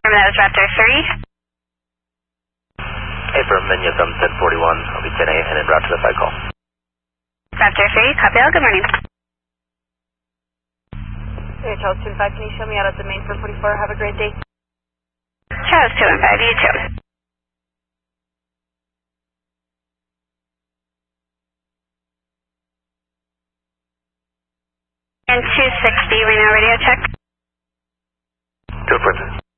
confirm that was Raptor 3. Hey, firm, menu come 1041. I'll be 10A and en route to the flight call. Raptor 3, copy all, good morning. Hey, Charles 25, can you show me out at the main for 44? Have a great day. Charles 215, you too. And 260, Reno radio check. 2 Prince.